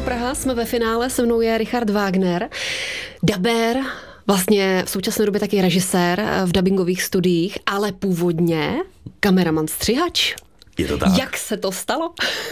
Praha, jsme ve finále, se mnou je Richard Wagner, dabér, vlastně v současné době taky režisér v dabingových studiích, ale původně kameraman střihač. Je to tak. Jak se to stalo?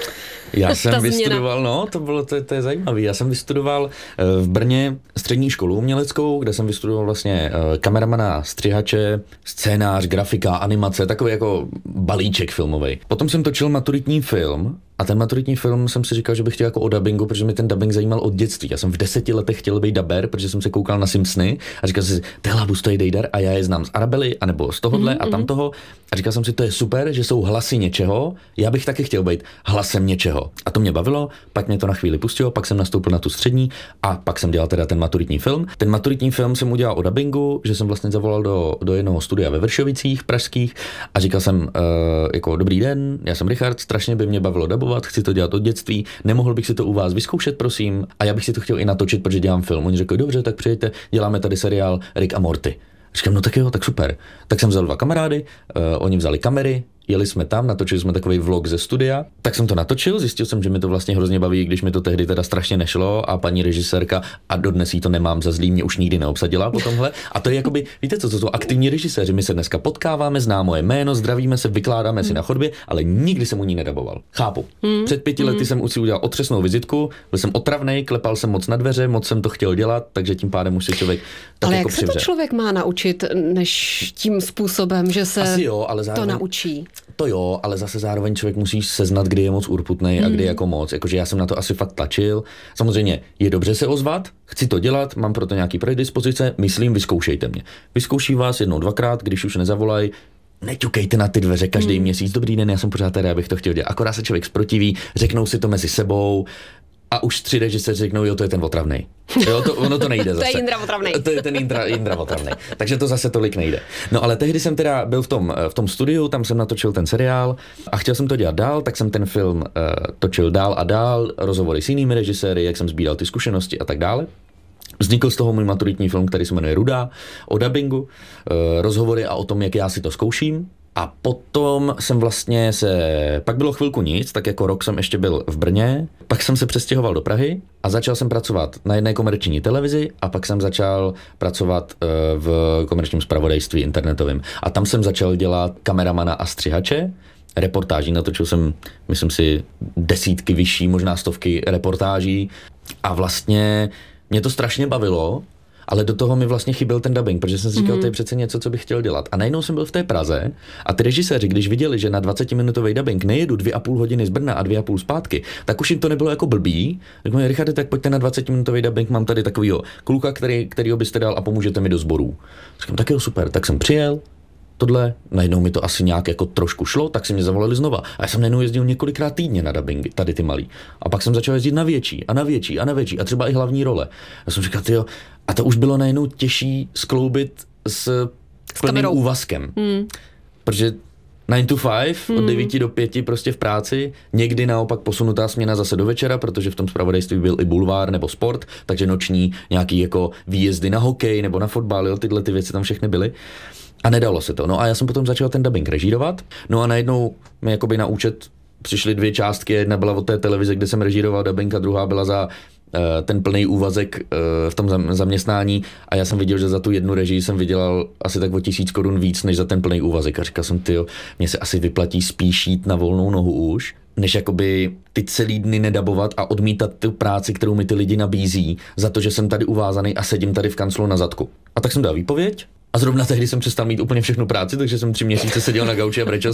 Já jsem vystudoval, to je zajímavé. Já jsem vystudoval v Brně střední školu uměleckou, kde jsem vystudoval vlastně kameramana, střihače, scénář, grafika, animace, takový jako balíček filmový. Potom jsem točil maturitní film a ten maturitní film jsem si říkal, že bych chtěl jako o dabingu, protože mi ten dabing zajímal od dětství. Já jsem v 10 letech chtěl být dabér, protože jsem se koukal na Simpsony a říkal jsem si, téhle stojí Dejdar a já je znám z Arabely, anebo z tohohle a tamtoho. A říkal jsem si, to je super, že jsou hlasy něčeho, já bych taky chtěl být hlasem něčeho. A to mě bavilo, pak mě to na chvíli pustilo, pak jsem nastoupil na tu střední a pak jsem dělal teda ten maturitní film. Ten maturitní film jsem udělal o dabingu, že jsem vlastně zavolal do jednoho studia ve Vršovicích pražských a říkal jsem jako dobrý den, já jsem Richard, strašně by mě bavilo dabovat, chci to dělat od dětství, nemohl bych si to u vás vyzkoušet, prosím, a já bych si to chtěl i natočit, protože dělám film. Oni řekli, dobře, tak přijďte, děláme tady seriál Rick a Morty. Říkám, no tak jo, tak super. Tak jsem vzal 2 kamarády, oni vzali kamery, jeli jsme tam, natočili jsme takový vlog ze studia, tak jsem to natočil, zjistil jsem, že mi to vlastně hrozně baví, když mi to tehdy teda strašně nešlo a paní režisérka, a dodnes jí to nemám za zlý, mě už nikdy neobsadila po tomhle. A to je jakoby, víte co, to jsou aktivní režiséři, my se dneska potkáváme, zná moje jméno, zdravíme se, vykládáme si na chodbě, ale nikdy jsem u ní nedaboval. Chápu. Před 5 lety jsem si udělal otřesnou vizitku, byl jsem otravnej, klepal jsem moc na dveře, moc jsem to chtěl dělat, takže tím pádem už si člověk tak ale jako jak se to člověk má naučit, než tím způsobem, že se asi jo, ale zároveň to naučí? To jo, ale zase zároveň člověk musí seznat, kdy je moc urputnej a kdy jako moc. Jakože já jsem na to asi fakt tlačil. Samozřejmě je dobře se ozvat, chci to dělat, mám pro to nějaký predispozice, myslím, vyzkoušejte mě. Vyzkouší vás 1-2krát, když už nezavolají, neťukejte na ty dveře každý měsíc. Dobrý den, já jsem pořád tady, abych to chtěl dělat. Akorát se člověk zprotiví, řeknou si to mezi sebou. A už 3 režiséři řeknou, jo, to je ten otravnej. Jo, ono to nejde zase. To je Jindra otravnej. To je ten Jindra otravnej. Takže to zase tolik nejde. No ale tehdy jsem teda byl v tom studiu, tam jsem natočil ten seriál a chtěl jsem to dělat dál, tak jsem ten film točil dál a dál, rozhovory s jinými režiséry, jak jsem sbíral ty zkušenosti a tak dále. Vznikl z toho můj maturitní film, který se jmenuje Ruda, o dabingu, rozhovory a o tom, jak já si to zkouším. A potom jsem vlastně pak bylo chvilku nic, tak jako rok jsem ještě byl v Brně, pak jsem se přestěhoval do Prahy a začal jsem pracovat na jedné komerční televizi a pak jsem začal pracovat v komerčním zpravodajství internetovém. A tam jsem začal dělat kameramana a střihače, reportáží, natočil jsem, myslím si, 10 vyšší, možná 100 reportáží a vlastně mě to strašně bavilo. Ale do toho mi vlastně chyběl ten dabing, protože jsem si říkal, to je přece něco, co bych chtěl dělat. A najednou jsem byl v té Praze a ty režiséři, když viděli, že na 20-minutový dabing nejedu 2,5 hodiny z Brna a 2,5 zpátky, tak už jim to nebylo jako blbý. Řekl mi, Richarde, tak pojďte na 20-minutový dabing, mám tady takovýho kluka, kterýho byste dal a pomůžete mi do sborů. Říkám, tak jo, super, tak jsem přijel. Tohle, najednou mi to asi nějak jako trošku šlo, tak si mě zavolali znova. A já jsem najednou jezdil několikrát týdně na dabingy, tady ty malý. A pak jsem začal jezdit na větší a na větší a na větší a třeba i hlavní role. Já jsem říkal, tyjo, a to už bylo najednou těžší skloubit s plným úvazkem. Protože 9 to 5, od 9 do 5 prostě v práci, někdy naopak posunutá směna zase do večera, protože v tom zpravodajství byl i bulvár nebo sport, takže noční nějaký jako výjezdy na hokej nebo na fotbal, jo, tyhle ty věci tam všechny byly. A nedalo se to. No a já jsem potom začal ten dabing režírovat. No a najednou mi jakoby na účet přišly 2 částky. Jedna byla od té televize, kde jsem režíroval dabing, a druhá byla za ten plný úvazek v tom zaměstnání. A já jsem viděl, že za tu jednu režii jsem vydělal asi tak o 1000 korun víc, než za ten plný úvazek. A říkal jsem, tyjo, mně se asi vyplatí spíš jít na volnou nohu už, než jakoby ty celý dny nedabovat a odmítat tu práci, kterou mi ty lidi nabízí, za to, že jsem tady uvázaný a sedím tady v kanclu na zadku. A tak jsem dal výpověď. A zrovna tehdy jsem přestal mít úplně všechnu práci, takže jsem 3 měsíce seděl na gauči a brečel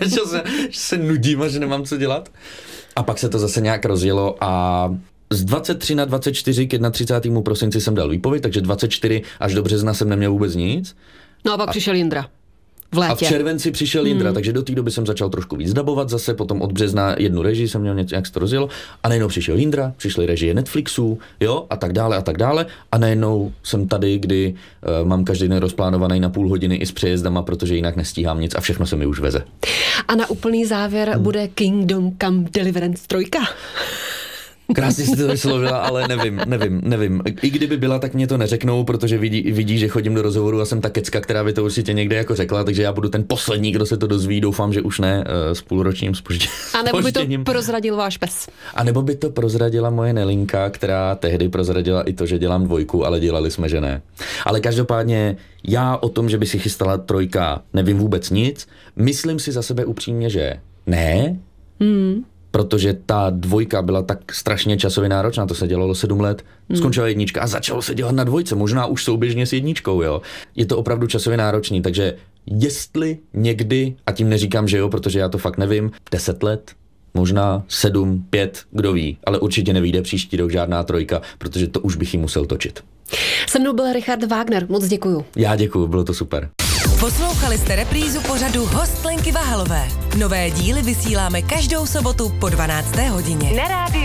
se nudím a že nemám co dělat. A pak se to zase nějak rozjelo a z 23 na 24 k 31. prosinci jsem dal výpověď, takže 24 až do března jsem neměl vůbec nic. No a pak přišel Jindra. V létě. A v červenci přišel Jindra, takže do té doby jsem začal trošku víc dabovat zase, potom od března jednu režii jsem měl něco, jak se to rozjelo, a najednou přišel Jindra, přišly režie Netflixu, jo, a tak dále, a najednou jsem tady, kdy mám každý den rozplánovaný na půl hodiny i s přejezdama, protože jinak nestíhám nic a všechno se mi už veze. A na úplný závěr bude Kingdom Come Deliverance 3. Krásně jsi to vyslovila, ale nevím. I kdyby byla, tak mě to neřeknou, protože vidí, že chodím do rozhovoru a jsem ta kecka, která by to určitě někde jako řekla, takže já budu ten poslední, kdo se to dozví, doufám, že už ne s půlročním zpožděním. A nebo by to prozradil váš pes. A nebo by to prozradila moje Nelinka, která tehdy prozradila i to, že dělám 2, ale dělali jsme, že ne. Ale každopádně já o tom, že by si chystala 3, nevím vůbec nic. Myslím si za sebe upřímně, že ne, protože ta 2 byla tak strašně časově náročná, to se dělalo 7 let, skončila 1 a začalo se dělat na 2, možná už souběžně s 1, jo. Je to opravdu časově náročný, takže jestli někdy, a tím neříkám, že jo, protože já to fakt nevím, 10 let, možná 7, 5, kdo ví, ale určitě nevyjde příští rok žádná 3, protože to už bych ji musel točit. Se mnou byl Richard Wagner, moc děkuju. Já děkuju, bylo to super. Poslouchali jste reprízu pořadu Host Lenky Vahalové. Nové díly vysíláme každou sobotu po 12. hodině. Na rádiu